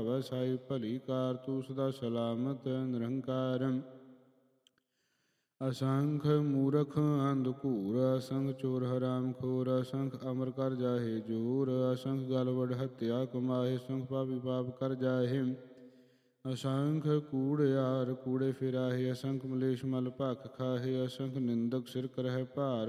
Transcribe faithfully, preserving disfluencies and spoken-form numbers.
ਭਾਵੈ ਸਾਈ ਭਲੀ ਕਾਰ ਤੂੰ ਸਦਾ ਸਲਾਮਤ ਨਿਰੰਕਾਰ। ਅਸੰਖ ਮੂਰਖ ਅੰਧਕੂਰ ਅਸੰਖ ਚੋਰ ਹਰਾਮ ਖੋਰ ਅਸੰਖ ਅਮਰ ਕਰ ਜਾਹੇ ਜੋਰ ਅਸੰਖ ਗਲ ਵਡ ਹੱਤਿਆ ਕਮਾਹੇ ਅਸੰਖ ਪਾਪੀ ਪਾਪ ਕਰ ਜਾਹੇ। ਅਸੰਖ ਕੂੜਿਆਰ ਕੂੜੇ ਫਿਰਾਹੇ ਅਸੰਖ ਮਲੇਸ਼ ਮਲ ਭਖ ਖਾਹੇ ਅਸੰਖ ਨਿੰਦਕ ਸਿਰ ਕਰਹਿ ਭਾਰ